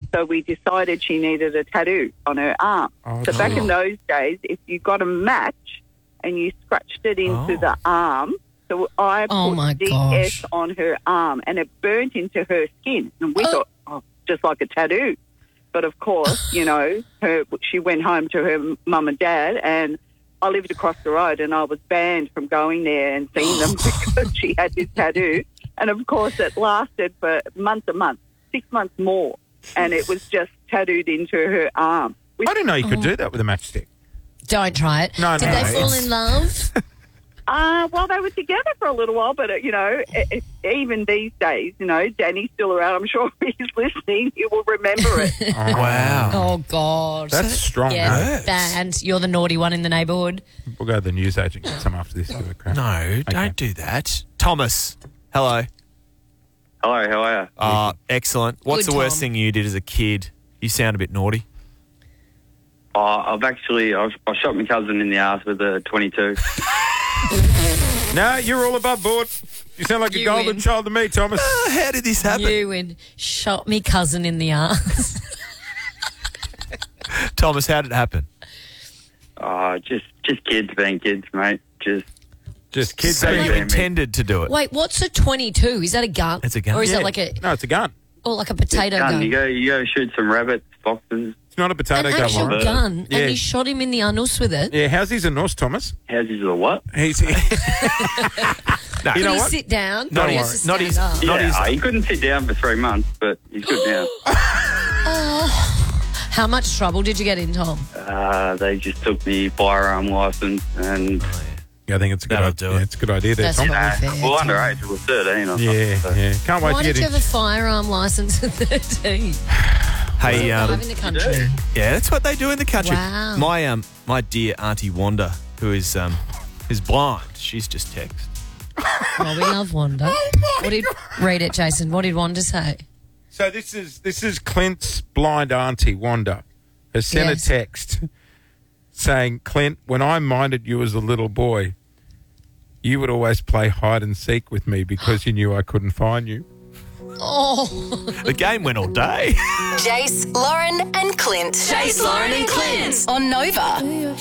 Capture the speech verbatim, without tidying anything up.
So we decided she needed a tattoo on her arm. Oh, so back dear. in those days, if you got a match and you scratched it into Oh. the arm, so I Oh, put my D S gosh. on her arm and it burnt into her skin. And we Oh. thought, oh, just like a tattoo. But, of course, you know, her, she went home to her mum and dad, and I lived across the road, and I was banned from going there and seeing them because she had this tattoo. And, of course, it lasted for months and months, six months more, and it was just tattooed into her arm. I didn't know you could do that with a matchstick. Don't try it. No, Did no, they fall it's- in love? Uh, well, they were together for a little while, but, uh, you know, i i even these days, you know, Danny's still around. I'm sure if he's listening, he will remember it. Wow. Oh, God. That's strong. Yeah, Yes. banned. You're the naughty one in the neighbourhood. We'll go to the newsagent and get some after this. Give it a crack. No, Okay. don't do that. Thomas, hello. Hello, how are you? Uh, excellent. What's Good, the worst Tom. thing you did as a kid? You sound a bit naughty. Uh, I've actually I've, I shot my cousin in the ass with a twenty-two. No, you're all above board. You sound like a You golden win. child to me, Thomas. Uh, how did this happen? You and shot me cousin in the ass. Thomas, how did it happen? Uh, just just kids being kids, mate. Just Just kids. So Like- you intended to do it. Wait, what's a twenty-two? Is that a gun? It's a gun. Or is Yeah. that like a No, it's a gun. or like a potato gun. gun? You go you go shoot some rabbits, foxes. It's not a potato An gun. actual Lauren. gun, Yeah. and you shot him in the anus with it. Yeah, how's his anus, Thomas? Houses or what? He's. No, You Can know he what? sit down? Not Or he his- has to not stand his- up? Not yeah, his- uh, he couldn't sit down for three months, but he's good now. How much trouble did you get in, Tom? Uh, they just took me firearm license and Yeah, I think it's a good That'll idea. do it. Yeah, it's a good idea there, That's Tom. probably uh, fair. well, Tom. underage, it was thirteen or Yeah, something. so- yeah. Can't wait Why to did get you in. have a firearm license at thirteen? Hey, um, Live in the country. yeah, that's what they do in the country. Wow. My um, my dear Auntie Wanda, who is um, is blind, she's just text. Well, we love Wanda. What did read it, Jason? What did Wanda say? So this is this is Clint's blind auntie Wanda has sent Yes. a text saying, "Clint, when I minded you as a little boy, you would always play hide and seek with me because you knew I couldn't find you." Oh, The game went all day. Jace, Lauren, and Clint. Jace, Lauren, and Clint on Nova.